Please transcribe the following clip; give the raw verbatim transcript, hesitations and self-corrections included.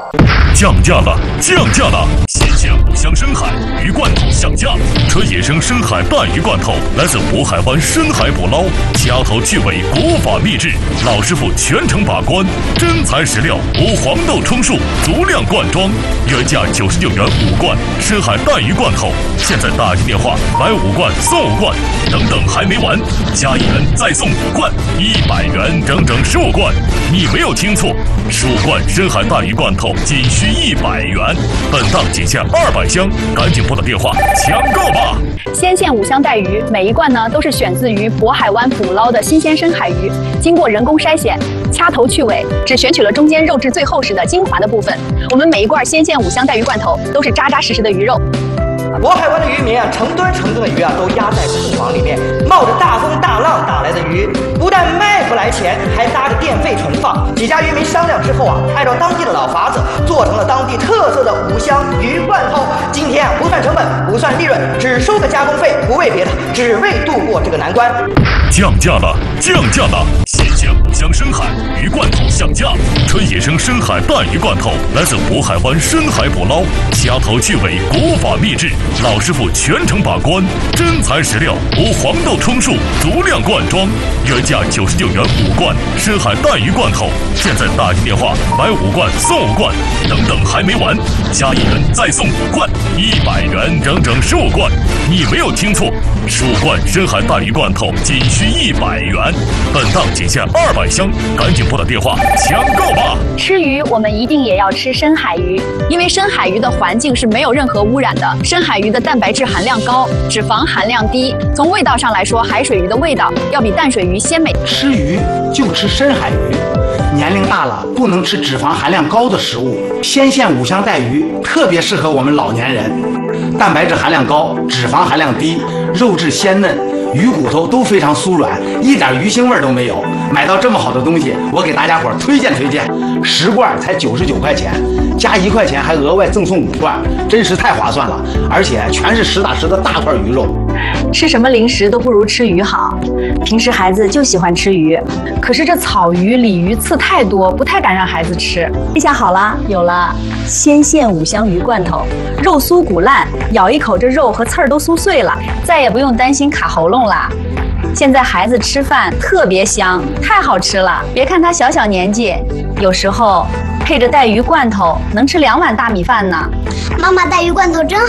降价了，降价了！新鲜五香深海鱼罐头上架，纯野生深海带鱼罐头，来自渤海湾深海捕捞，掐头去尾，国法秘制，老师傅全程把关，真材实料，无黄豆充数，足量灌装，原价九十九元五罐深海带鱼罐头，现在打进电话买五罐送五罐，等等还没完，加一元再送五罐，一百元整整十五罐，你没有听错，十五罐深海带鱼罐头仅需一百元，本档仅限二百箱，赶紧拨打电话抢购吧！ 鲜线五香带鱼，每一罐呢都是选自于渤海湾捕捞的新鲜深海鱼，经过人工筛选，掐头去尾，只选取了中间肉质最厚实的精华的部分。我们每一罐鲜线五香带鱼罐头都是扎扎实实的鱼肉。 渤海湾的渔民啊，成吨成吨的鱼啊，都压在库房里面，冒着大风大浪打来的鱼，不但卖不来钱，还搭着电费存放。几家渔民商量之后啊，按照当地的老法子，做成了当地特色的五香鱼罐头。今天啊，不算成本，不算利润，只收个加工费，不为别的，只为度过这个难关。 降价了，降价了！新鲜五香深海鱼罐头上架，纯野生深海带鱼罐头，来自渤海湾深海捕捞，掐头去尾，国法秘制，老师傅全程把关，真材实料，无黄豆充数，足量灌装，原价九十九元五罐深海带鱼罐头，现在打进电话买五罐送五罐，等等还没完，加一元再送五罐，一百元整整十五罐，你没有听错，十五罐深海带鱼罐头仅需一百元，本档仅限二百箱，赶紧拨打电话抢购吧！ 吃鱼，我们一定也要吃深海鱼，因为深海鱼的环境是没有任何污染的，深海鱼的蛋白质含量高，脂肪含量低。从味道上来说，海水鱼的味道要比淡水鱼鲜美。 吃鱼就吃深海鱼，年龄大了不能吃脂肪含量高的食物。鲜线五香带鱼特别适合我们老年人，蛋白质含量高，脂肪含量低，肉质鲜嫩，鱼骨头都非常酥软，一点鱼腥味都没有。买到这么好的东西，我给大家伙推荐推荐，十罐才九十九块钱，加一块钱还额外赠送五罐，真是太划算了，而且全是实打实的大块鱼肉。 吃什么零食都不如吃鱼好，平时孩子就喜欢吃鱼， 可是这草鱼、鲤鱼刺太多，不太敢让孩子吃。 这下好了，有了鲜线五香鱼罐头，肉酥骨烂，咬一口这肉和刺儿都酥碎了，再也不用担心卡喉咙啦。现在孩子吃饭特别香，太好吃了。别看他小小年纪，有时候配着带鱼罐头能吃两碗大米饭呢。 妈妈，带鱼罐头真好。